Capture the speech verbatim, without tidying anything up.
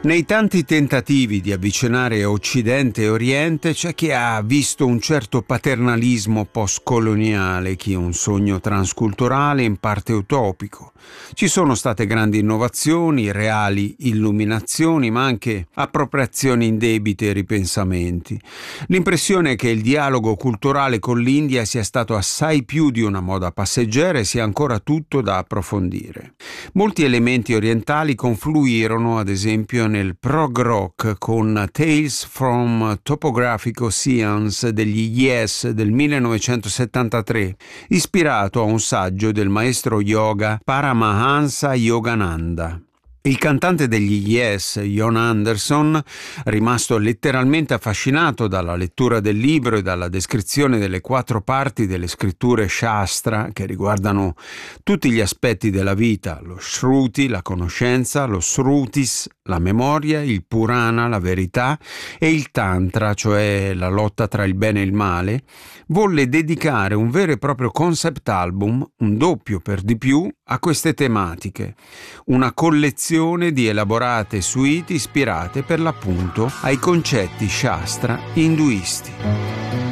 Nei tanti tentativi di avvicinare Occidente e Oriente c'è chi ha visto un certo paternalismo postcoloniale, chi un sogno transculturale in parte utopico. Ci sono state grandi innovazioni, reali illuminazioni, ma anche appropriazioni indebite e ripensamenti. L'impressione è che il dialogo culturale con l'India sia stato assai più di una moda passeggera e sia ancora tutto da approfondire. Molti elementi orientali confluirono, ad esempio, nel prog rock con Tales from Topographic Oceans degli Yes del millenovecentosettantatré, ispirato a un saggio del maestro yoga Paramahansa Yogananda. Il cantante degli Yes, Jon Anderson, rimasto letteralmente affascinato dalla lettura del libro e dalla descrizione delle quattro parti delle scritture Shastra che riguardano tutti gli aspetti della vita, lo Shruti, la conoscenza, lo Srutis, la memoria, il Purana, la verità, e il Tantra, cioè la lotta tra il bene e il male, volle dedicare un vero e proprio concept album, un doppio per di più, a queste tematiche, una collezione di elaborate suite ispirate per l'appunto ai concetti Shastra induisti.